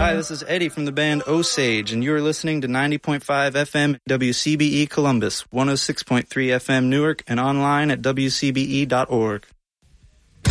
Hi, this is Eddie from the band Osage, and you're listening to 90.5 FM WCBE Columbus, 106.3 FM Newark, and online at WCBE.org.